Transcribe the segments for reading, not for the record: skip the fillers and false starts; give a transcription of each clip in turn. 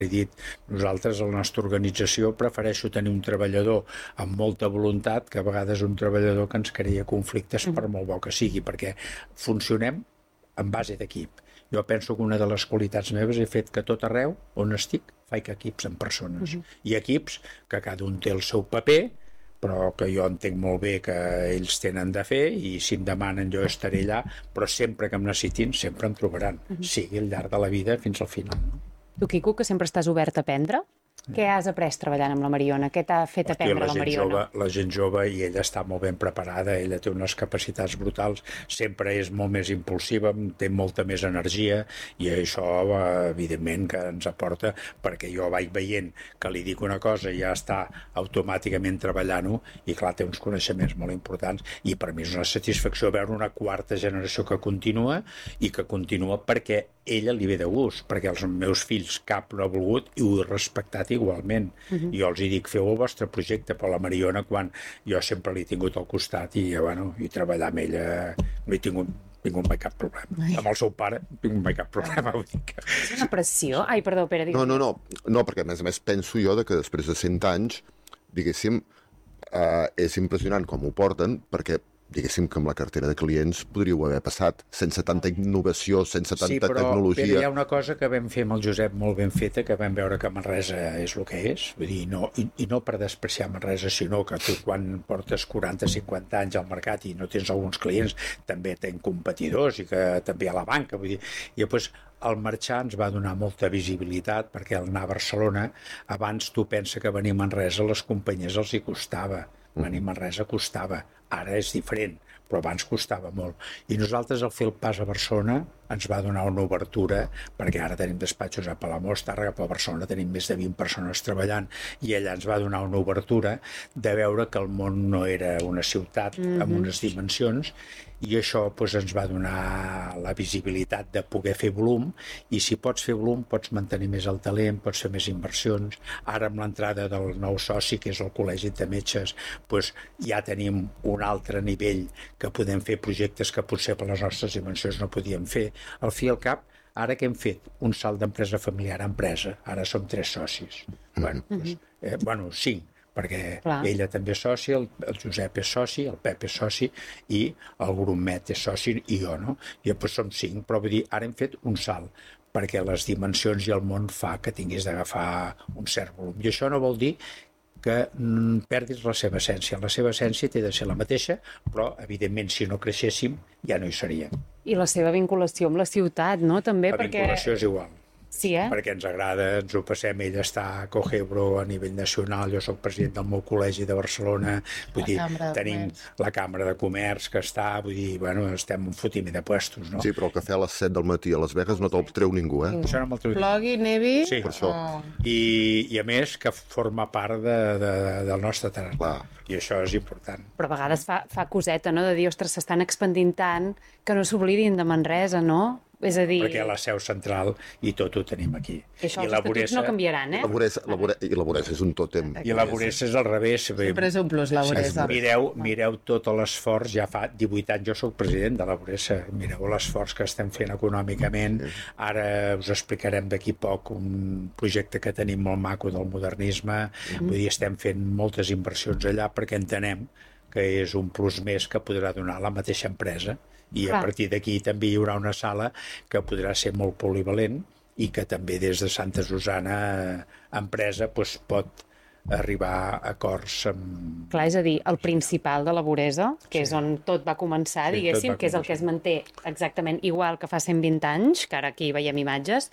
he dit, nosaltres, a la nostra organització, prefereixo tenir un treballador amb molta voluntat que a vegades un treballador que ens crea conflictes per molt bo que sigui, perquè funcionem en base d'equip. Jo penso que una de les qualitats meves he fet que tot arreu on estic faig equips amb persones. I equips que cada un té el seu paper, però que jo entenc molt bé que ells tenen de fer i si em demanen jo estaré allà, però sempre que em necessitin sempre em trobaran, sigui al llarg de la vida fins al final. No? Tu, Quico, que sempre estàs obert a aprendre, què has après treballant amb la Mariona? Què t'ha fet aprendre la Mariona? La gent jove, i ella està molt ben preparada, ella té unes capacitats brutals, sempre és molt més impulsiva, té molta més energia, i això, evidentment, que ens aporta, perquè jo vaig veient que li dic una cosa i ja està automàticament treballant-ho, i clar, té uns coneixements molt importants, i per mi és una satisfacció veure una quarta generació que continua, i que continua perquè ella li ve de gust, perquè els meus fills cap no ha volgut i ho he respectat igualment. Jo els dic, feu el vostre projecte, però la Mariona, quan jo sempre l'he tingut al costat i, bueno, i treballar amb ella no he tingut mai cap problema. Amb el seu pare no he tingut mai cap problema. És una pressió? Ai, perdó, Pere, digue'm. No, perquè a més penso jo que després de 100 anys, diguéssim, és impressionant com ho porten, perquè diguéssim que amb la cartera de clients podríeu haver passat sense tanta innovació, sense tanta tecnologia. Sí, però hi ha una cosa que vam fer amb el Josep molt ben feta, que vam veure que Manresa és el que és, vull dir, i no per despreciar Manresa, sinó que tu quan portes 40-50 anys al mercat i no tens alguns clients, també tens competidors i que també a la banca, vull dir, i després el marxar ens va donar molta visibilitat, perquè al anar a Barcelona, abans tu pensa que venir a Manresa a les companyies els hi costava, venir a Manresa costava, ara és diferent, però abans costava molt. I nosaltres al fer el pas a Barcelona ens va donar una obertura, perquè ara tenim despatxos a Palamós, Tàrrega, però a Barcelona tenim més de 20 persones treballant, i allà ens va donar una obertura de veure que el món no era una ciutat amb unes dimensions, i això doncs, ens va donar la visibilitat de poder fer volum, i si pots fer volum pots mantenir més el talent, pots fer més inversions. Ara amb l'entrada del nou soci, que és el Col·legi de Metges, doncs, ja tenim un altre nivell que podem fer projectes que potser per les nostres dimensions no podíem fer. Al fi i al cap, ara que hem fet un salt d'empresa familiar a empresa, ara som 3 socis, bueno, 5, perquè ella també és soci, el Josep és soci, el Pep és soci i el Grumet és soci i jo, no? I després som 5, però vull dir, ara hem fet un salt, perquè les dimensions i el món fa que tinguis d'agafar un cert volum. I això no vol dir que perdis la seva essència. La seva essència té de ser la mateixa, però, evidentment, si no creixéssim, ja no hi seríem. I la seva vinculació amb la ciutat, no? També la vinculació és igual. Sí, perquè ens agrada, ens ho passem, ell està a Cogebro a nivell nacional, jo soc president del meu col·legi de Barcelona, vull dir, tenim la Cambra de Comerç que està, vull dir, bueno, estem un fotiment de puestos, no? Sí, però el cafè a les 7 del matí a Las Vegas no te'l treu ningú, Això no me'l treu. Plogui, nevi... Sí, per això. I a més que forma part del nostre tarannà, i això és important. Però a vegades fa coseta, no?, de dir, ostres, s'estan expandint tant que no s'oblidin de Manresa, no? És a dir... Perquè la seu central i tot ho tenim aquí. I això els estatuts no canviaran, I la Voresa és un tòtem. I la Voresa és al revés. Sempre és un plus, la Voresa. Mireu tot l'esforç, ja fa 18 anys jo soc president de la Voresa, mireu l'esforç que estem fent econòmicament, ara us explicarem d'aquí poc un projecte que tenim molt maco del modernisme, vull dir, estem fent moltes inversions allà perquè entenem que és un plus més que podrà donar la mateixa empresa, i a partir d'aquí també hi haurà una sala que podrà ser molt polivalent i que també des de Santa Susana empresa pot arribar a acords amb... Clar, és a dir, el principal de la Voresa, que és on tot va començar, diguéssim, que és el que es manté exactament igual que fa 120 anys, que ara aquí veiem imatges,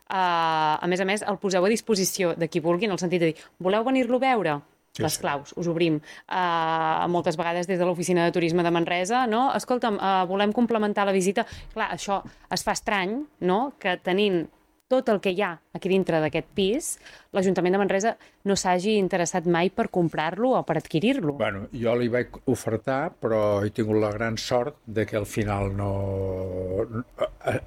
a més, el poseu a disposició de qui vulgui, en el sentit de dir, voleu venir-lo a veure? Les claus, us obrim moltes vegades des de l'oficina de turisme de Manresa, no? Escolta'm, volem complementar la visita. Clar, això es fa estrany, no?, que tenint tot el que hi ha aquí dintre d'aquest pis, l'Ajuntament de Manresa no s'hagi interessat mai per comprar-lo o per adquirir-lo. Bueno, jo li vaig ofertar, però he tingut la gran sort de que al final no...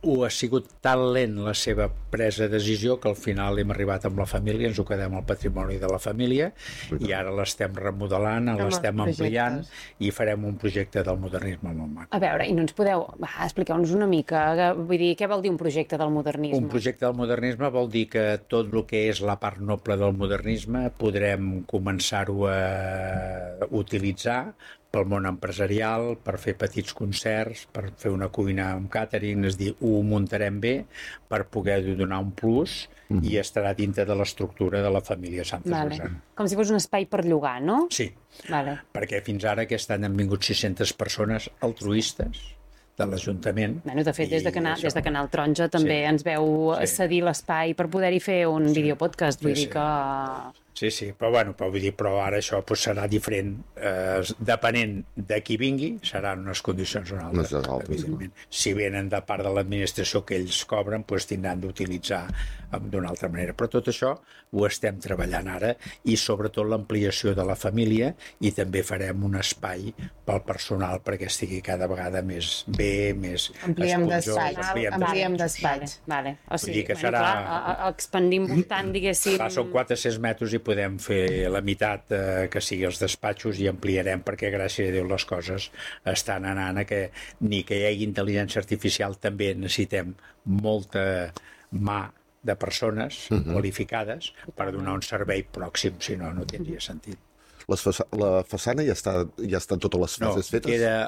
ha sigut tan lent la seva presa de decisió que al final hem arribat amb la família, ens ho quedem al patrimoni de la família i ara l'estem remodelant, l'estem ampliant i farem un projecte del modernisme molt maco. A veure, i no ens podeu explicar-nos una mica, vull dir, què vol dir un projecte del modernisme? Un projecte del modernisme vol dir que tot el que és la part noble del modernisme podrem començar-ho a utilitzar pel món empresarial, per fer petits concerts, per fer una cuina amb catering, és dir, ho muntarem bé per poder donar un plus i estarà dintre de l'estructura de la família Santa Susana. Com si fos un espai per llogar, no? Sí, perquè fins ara aquest any han vingut 600 persones altruistes de l'Ajuntament. Bueno, de fet, des de Canal Taronja també ens veu cedir l'espai per poder-hi fer un videopodcast, vull dir que... Sí, però ara això serà diferent, depenent de qui vingui, seran unes condicions o altres, evidentment. Si venen de part de l'administració que ells cobren, tindran d'utilitzar d'una altra manera. Però tot això ho estem treballant ara i sobretot l'ampliació de la família i també farem un espai pel personal perquè estigui cada vegada més bé, més esponjós. Ampliem d'espais. O sigui, expandim voltant, diguéssim... Són 400 metres i podem fer la meitat que sigui els despatxos i ampliarem perquè gràcies a Déu les coses estan anant a que ni que hi hagi intel·ligència artificial també necessitem molta mà de persones qualificades per donar un servei pròxim, si no, no tindria sentit. La façana ja estan totes les fases fetes? No, queda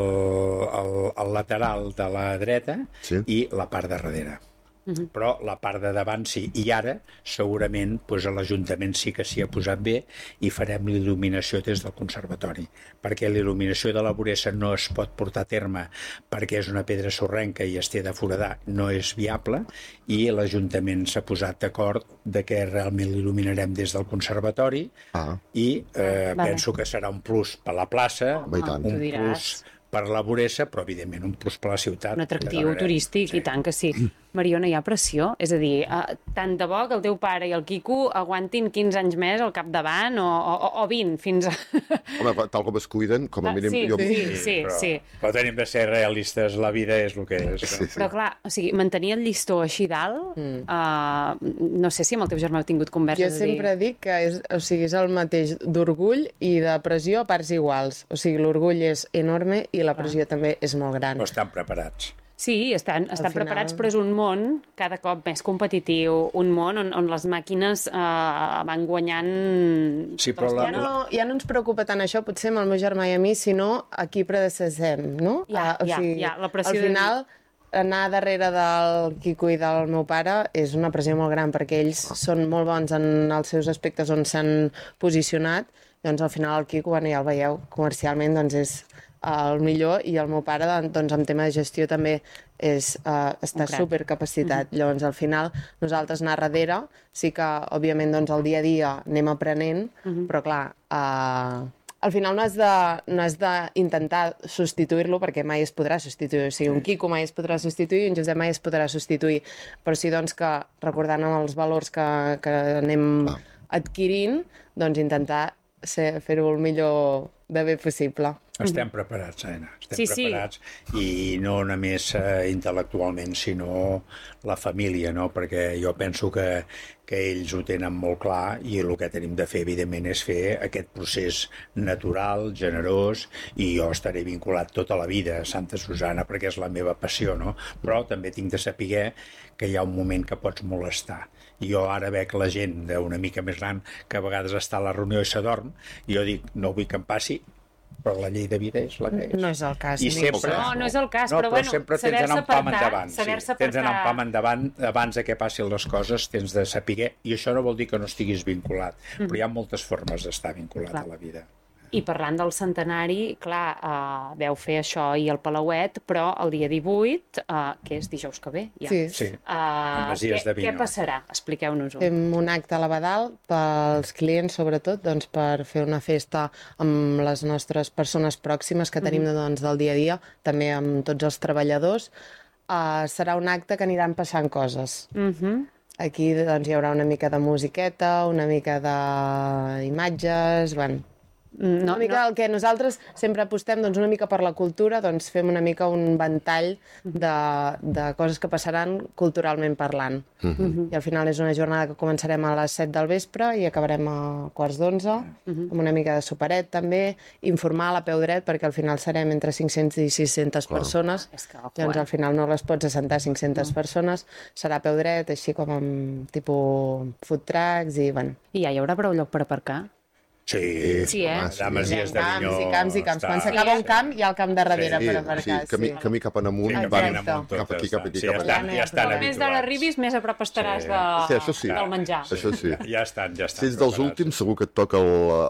el lateral de la dreta i la part de darrere. Però la part de davant sí, i ara segurament l'Ajuntament sí que s'hi ha posat bé i farem l'il·luminació des del conservatori, perquè l'il·luminació de la voressa no es pot portar a terme perquè és una pedra sorrenca i es té de foradar, no és viable, i l'Ajuntament s'ha posat d'acord de que realment l'il·luminarem des del conservatori i penso que serà un plus per la plaça, un plus per la voressa, però evidentment un plus per la ciutat. Un atractiu turístic, i tant que sí. Mariona, hi ha pressió? És a dir, tant de bo que el teu pare i el Quico aguantin 15 anys més al capdavant o 20 fins a... Home, tal com es cuiden, com a mínim... Sí. Però tenim de ser realistes, la vida és el que és. Però clar, o sigui, mantenir el llistó així dalt, no sé si amb el teu germà heu tingut converses. Jo sempre dic que és el mateix d'orgull i de pressió a parts iguals. O sigui, l'orgull és enorme i la pressió també és molt gran. Però estan preparats. Sí, estan preparats, però és un món cada cop més competitiu, un món on les màquines van guanyant... Sí, però ja no ens preocupa tant això, potser amb el meu germà i a mi, sinó a qui predecessem, no? La pressió... Al final, anar darrere del Quico i del meu pare és una pressió molt gran, perquè ells són molt bons en els seus aspectes on s'han posicionat, doncs al final el Quico, bueno, ja el veieu, comercialment doncs és el millor, i el meu pare doncs en tema de gestió també està supercapacitat. Llavors al final nosaltres anar darrere sí que òbviament doncs el dia a dia anem aprenent, però clar, al final no has d'intentar substituir-lo perquè mai es podrà substituir. O sigui, un Quico mai es podrà substituir i un Josep mai es podrà substituir, però sí doncs que recordant els valors que anem adquirint, doncs intentar fer-ho el millor de bé possible. Estem preparats, Aina, preparats, i no només intel·lectualment, sinó la família, no? Perquè jo penso que ells ho tenen molt clar i el que tenim de fer, evidentment, és fer aquest procés natural, generós, i jo estaré vinculat tota la vida a Santa Susana perquè és la meva passió, no? Però també tinc de saber que hi ha un moment que pots molestar. I jo ara veig la gent d'una mica més gran que a vegades està a la reunió i s'adorm, i jo dic, no vull que em passi, però la llei de vida és la que és. No és el cas. No és el cas, però bueno, sempre tens d'anar un pam endavant. Tens d'anar un pam endavant abans que passin les coses, tens de saber, i això no vol dir que no estiguis vinculat, però hi ha moltes formes d'estar vinculat a la vida. I parlant del centenari, clar, veu fer això i el Palauet, però el dia 18, que és dijous que ve, ja. Sí. Què passarà? Expliqueu-nos-ho. Fem un acte a l'Abadal pels clients, sobretot, doncs, per fer una festa amb les nostres persones pròximes que tenim doncs, del dia a dia, també amb tots els treballadors. Serà un acte que aniran passant coses. Aquí doncs, hi haurà una mica de musiqueta, una mica d'imatges, Una mica el que nosaltres sempre apostem, doncs, una mica per la cultura, doncs fem una mica un ventall de coses que passaran culturalment parlant. I al final és una jornada que començarem a les 7 del vespre i acabarem a 11:15, amb una mica de superet també, informal a peu dret, perquè al final serem entre 500 i 600 persones, llavors al final no les pots assentar 500 persones, serà a peu dret, així com amb tipus food trucks i, bueno. I ja hi haurà prou lloc per aparcar? Sí, dames i de Minyó... I camps. Quan s'acaba un camp, hi ha el camp de darrere per aparcar. Camí cap en amunt, cap aquí, cap aquí, cap allà. Ja estan més d'hora arribis, més a prop estaràs del menjar. Això sí. Ja estan. Si ets dels últims, segur que et toca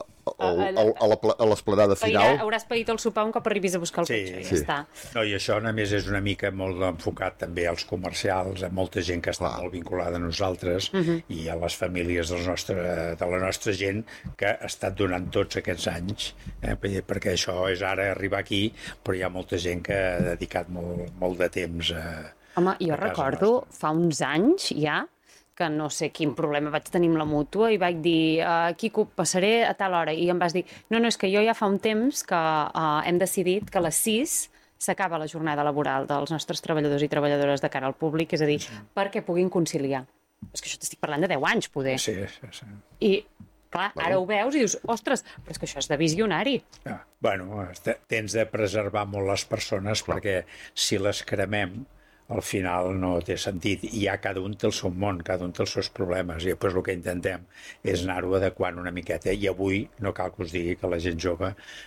a l'esplanada final. Hauràs paït el sopar un cop arribis a buscar el cotxe, ja està. No, i això, a més, és una mica molt enfocat també als comercials, a molta gent que està molt vinculada a nosaltres i a les famílies de la nostra gent que ha estat durant tots aquests anys, perquè això és ara arribar aquí, però hi ha molta gent que ha dedicat molt de temps a... Home, jo recordo, fa uns anys ja, que no sé quin problema vaig tenir amb la mútua i vaig dir, Quico, passaré a tal hora. I em vas dir, no, és que jo ja fa un temps que hem decidit que a les 6 s'acaba la jornada laboral dels nostres treballadors i treballadores de cara al públic, és a dir, perquè puguin conciliar. És que això t'estic parlant de 10 anys, poder. Sí. I, clar, ara ho veus i dius, ostres, però és que això és de visionari. Bueno, tens de preservar molt les persones perquè si les cremem al final no té sentit, i ja cada un té el seu món, cada un té els seus problemes, i després el que intentem és anar-ho adequant una miqueta, i avui no cal que us digui que la gent jove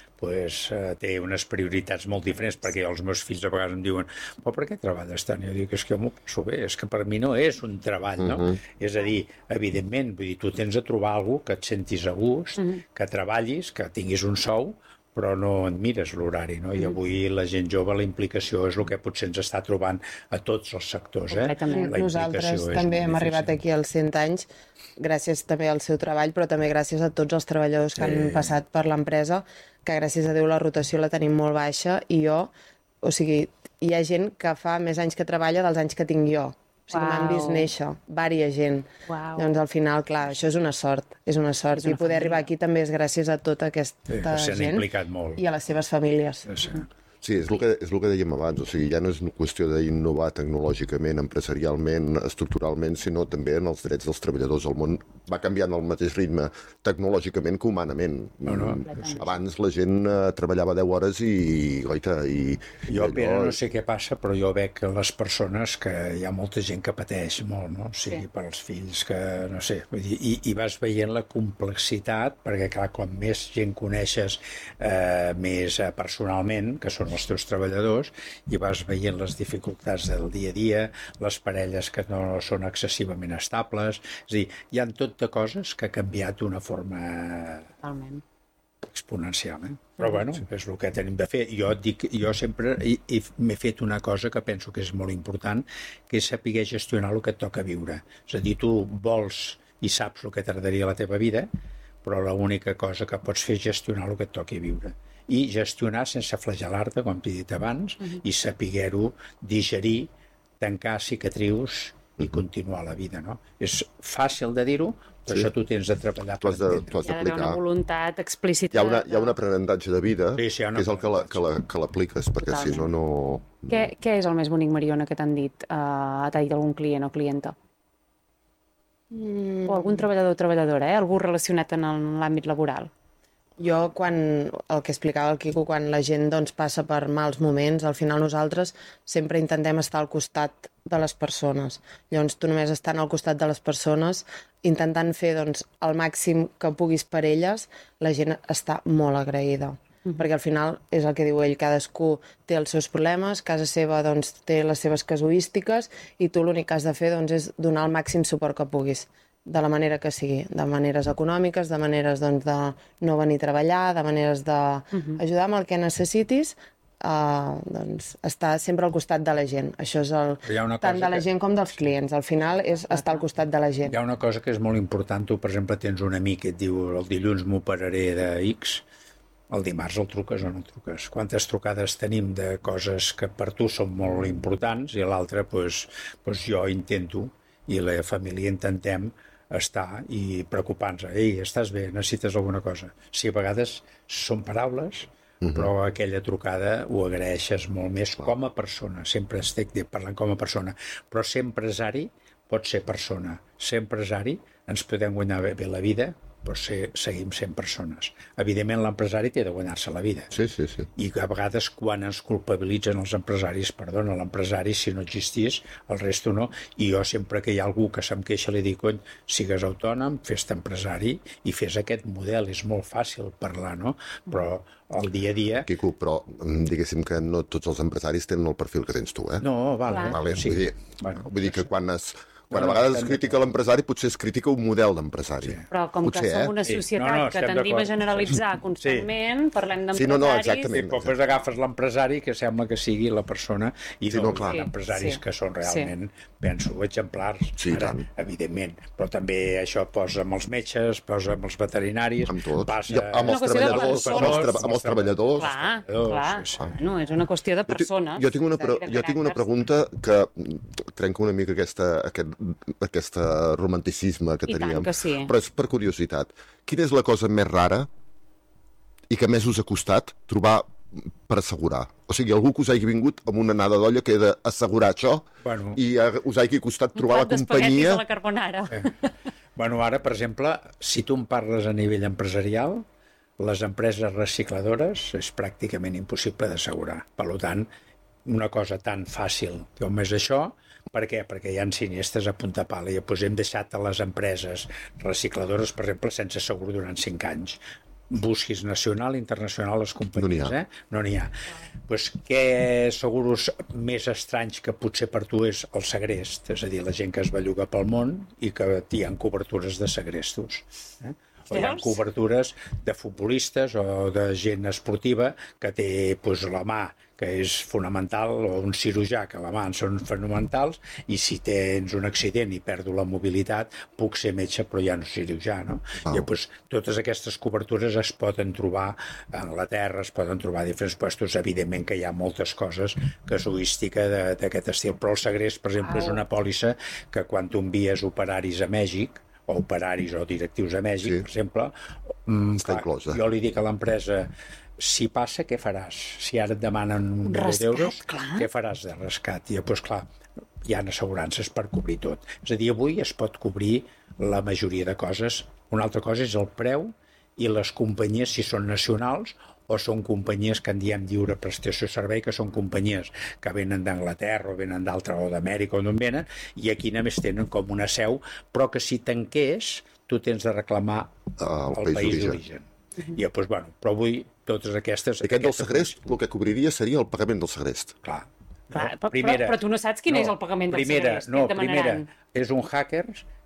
té unes prioritats molt diferents, perquè els meus fills a vegades em diuen, però per què treballes tant? Jo dic, és que jo m'ho passo bé, és que per mi no és un treball, no? És a dir, evidentment, vull dir, tu tens de trobar alguna que et sentis a gust, que treballis, que tinguis un sou, però no et mires l'horari, no? I avui la gent jove, la implicació és el que potser ens està trobant a tots els sectors, Nosaltres també hem arribat aquí als 100 anys, gràcies també al seu treball, però també gràcies a tots els treballadors que han passat per l'empresa, que gràcies a Déu la rotació la tenim molt baixa, i o sigui, hi ha gent que fa més anys que treballa dels anys que tinc jo. O sigui, m'han vist néixer, vària gent. Doncs al final, clar, això és una sort. I poder arribar aquí també és gràcies a tota aquesta gent i a les seves famílies. Sí, és el que dèiem abans, o sigui, ja no és qüestió d'innovar tecnològicament, empresarialment, estructuralment, sinó també en els drets dels treballadors. El món va canviant al mateix ritme tecnològicament que humanament. Abans la gent treballava 10 hores i Jo, Pere, no sé què passa, però jo veig que les persones, que hi ha molta gent que pateix molt, no? O sigui, per als fills que, no sé, vull dir, i vas veient la complexitat, perquè clar, com més gent coneixes més personalment, que són els teus treballadors, i vas veient les dificultats del dia a dia, les parelles que no són excessivament estables, és a dir, hi ha tot de coses que ha canviat d'una forma exponencial, Però bueno, és el que tenim de fer. Jo sempre m'he fet una cosa que penso que és molt important, que és saber gestionar el que et toca viure. És a dir, tu vols i saps el que t'agradaria a la teva vida, però l'única cosa que pots fer és gestionar el que et toqui viure. I gestionar sense flagel·lar-te, com t'he dit abans, i saber-ho digerir, tancar cicatrius i continuar la vida, no? És fàcil de dir-ho, però això tu tens de treballar. Tu has d'aplicar. Hi ha d'haver una voluntat explícita. Hi ha un aprenentatge de vida, que és el que l'apliques, perquè si no, no... Què és el més bonic, Mariona, que t'han dit? T'ha dit algun client o clienta? O algun treballador o treballadora, algú relacionat en l'àmbit laboral? Jo, el que explicava el Quico, quan la gent passa per mals moments, al final nosaltres sempre intentem estar al costat de les persones. Llavors, tu només estant al costat de les persones, intentant fer el màxim que puguis per elles, la gent està molt agraïda. Perquè al final és el que diu ell, cadascú té els seus problemes, casa seva té les seves casuístiques, i tu l'únic que has de fer és donar el màxim suport que puguis, de la manera que sigui, de maneres econòmiques, de maneres de no venir a treballar, de maneres d'ajudar amb el que necessitis, estar sempre al costat de la gent. Això és tant de la gent com dels clients. Al final és estar al costat de la gent. Hi ha una cosa que és molt important. Tu, per exemple, tens un amic que et diu el dilluns m'operaré de X, el dimarts el truques o no el truques. Quantes trucades tenim de coses que per tu són molt importants, i l'altre, jo intento, i la família intentem, doncs, donar estar i preocupar-nos. Ei, estàs bé, necessites alguna cosa. Sí, a vegades són paraules, però aquella trucada ho agraeixes molt més com a persona. Sempre estic parlant com a persona. Però ser empresari pot ser persona. Ser empresari ens podem guanyar bé la vida, però seguim sent persones. Evidentment, l'empresari té de guanyar-se la vida. Sí. I a vegades, quan ens culpabilitzen els empresaris, perdona, l'empresari, si no existís, el resto no. I jo, sempre que hi ha algú que se'm queixa, li dic, cony, sigues autònom, fes-te empresari i fes aquest model. És molt fàcil parlar, no? Però el dia a dia... Quico, però diguéssim que no tots els empresaris tenen el perfil que tens tu, eh? No, vale. Sí. Vull dir que quan a vegades es critica l'empresari, potser es critica un model d'empresari. Sí. Però com que som una societat que tendim a generalitzar constantment, parlem d'empresaris... exactament. Després agafes l'empresari que sembla que sigui la persona i no clar. empresaris que són realment, penso, exemplars. Sí, tant. Evidentment. Però també això posa amb els metges, posa amb els veterinaris... Amb tot. Passa... Amb els treballadors. Clar. No, és una qüestió de persones. Jo tinc una pregunta que trenca una mica aquest romanticisme que teníem. I tant que sí. Però és per curiositat. Quina és la cosa més rara i que més us ha costat trobar per assegurar? O sigui, algú que us hagi vingut amb una anada d'olla que he d'assegurar això i us hagi costat trobar la companyia... Un plat d'espaguetis a la carbonara. Bueno, ara, per exemple, si tu em parles a nivell empresarial, les empreses recicladores és pràcticament impossible d'assegurar. Per tant, una cosa tan fàcil com és això. Per què? Perquè hi ha sinistres a punta pala i doncs hem deixat a les empreses recicladores, per exemple, sense segur durant 5 anys. Busquis nacional, internacional, les companyies, no n'hi ha. Doncs què seguros més estranys que potser per tu és el segrest, és a dir, la gent que es belluga pel món i que hi ha cobertures de segrestos. O hi ha cobertures de futbolistes o de gent esportiva que té la mà, que és fonamental, o un cirurgià que la mà són fonamentals, i si tens un accident i perdo la mobilitat, puc ser metge però ja no cirurgià, no? I doncs, totes aquestes cobertures es poden trobar a Anglaterra, es poden trobar a diferents puestos. Evidentment que hi ha moltes coses casuística d'aquest estil, però el segrest, per exemple, és una pòlissa que quan tu envies operaris a Mèxic, o operaris o directius a Mèxic, per exemple, jo li dic a l'empresa, si passa, què faràs? Si ara et demanen un milió d'euros, què faràs de rescat? I doncs, clar, hi ha assegurances per cobrir tot. És a dir, avui es pot cobrir la majoria de coses. Una altra cosa és el preu i les companyies, si són nacionals, o són companyies que en diem lliure prestació de servei, que són companyies que venen d'Anglaterra o venen d'altra o d'Amèrica o d'on venen, i aquí només tenen com una seu, però que si tanqués tu tens de reclamar el país d'origen. I doncs, bueno, però avui totes aquestes... Aquest del segrest, el que cobriria seria el pagament del segrest. Clar. Però tu no saps quin és el pagament del segrest. Primera, és un hacker,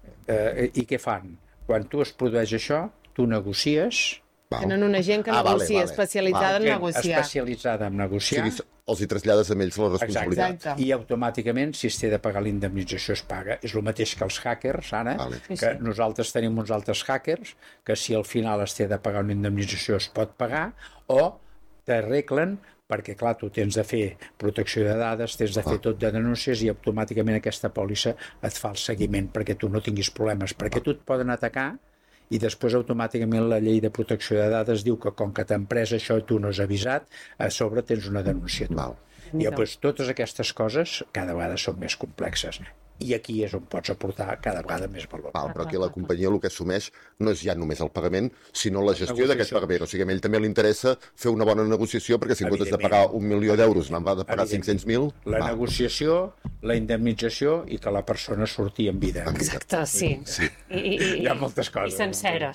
i què fan? Quan tu es produeix això, tu negocies... Tenen una gent que negocia, especialitzada en negociar. Especialitzada en negociar. O sigui, els hi trasllades a ells la responsabilitat. Exacte. I automàticament, si es té de pagar l'indemnització, es paga. És el mateix que els hackers, ara, que nosaltres tenim uns altres hackers, que si al final es té de pagar una indemnització es pot pagar, o t'arreglen, perquè, clar, tu tens de fer protecció de dades, tens de fer tot de denúncies, i automàticament aquesta pòlissa et fa el seguiment perquè tu no tinguis problemes, perquè tu et poden atacar, i després automàticament la llei de protecció de dades diu que com que t'ha emprès això i tu no has avisat, a sobre tens una denúncia. I doncs totes aquestes coses cada vegada són més complexes. I aquí és on pots aportar cada vegada més valor. Però aquí la companyia el que assumeix no és ja només el pagament, sinó la gestió d'aquest pagament. O sigui, a ell també li interessa fer una bona negociació, perquè si en comptes de pagar 1 milió d'euros n'en va de pagar 500.000... La negociació, la indemnització i que la persona surti en vida. Exacte, sí. Hi ha moltes coses. I sencera.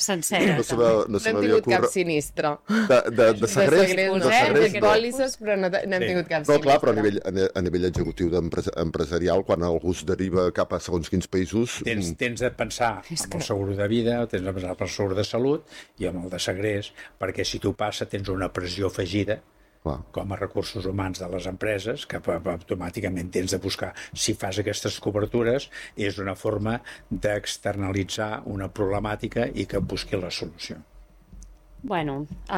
No hem tingut cap sinistre. De segrest. De pòlisses, però no hem tingut cap sinistre. No, clar, però a nivell executiu empresarial, quan algú es deriva cap a segons quins països... Tens de pensar en el seguro de vida, tens de pensar en el seguro de salut i en el de segrest, perquè si tu passa tens una pressió afegida com a recursos humans de les empreses, que automàticament tens de buscar. Si fas aquestes cobertures, és una forma d'externalitzar una problemàtica i que busqui la solució. Bueno,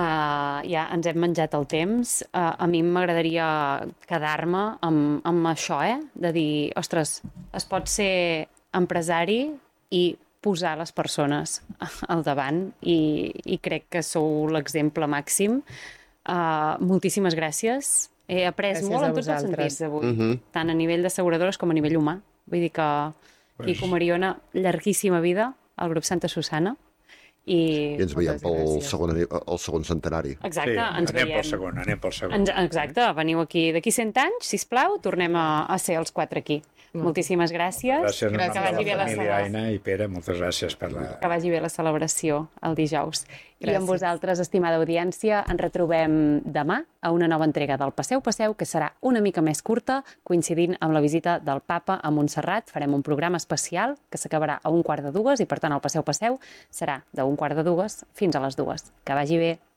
ja ens hem menjat el temps. A mi m'agradaria quedar-me amb això, de dir, ostres, es pot ser empresari i posar les persones al davant i crec que sou l'exemple màxim. Moltíssimes gràcies. He après molt en tots els sentits avui, tant a nivell d'asseguradores com a nivell humà. Vull dir que Quico, Mariona, llarguíssima vida al grup Santa Susana. I ens veiem pel segon centenari. Exacte, ens anem veiem. anem pel segon. Exacte, veniu aquí d'aquí 100 anys, sisplau, tornem a ser els 4 aquí. Moltíssimes gràcies. Gràcies a Que vagi bé la família Aina i Pere, moltes gràcies per la... Que vagi bé la celebració el dijous. I amb vosaltres, estimada audiència, ens retrobem demà a una nova entrega del Passeu, que serà una mica més curta, coincidint amb la visita del Papa a Montserrat. Farem un programa especial que s'acabarà a 1:15 i, per tant, el Passeu serà de 1:15 fins a les 2. Que vagi bé.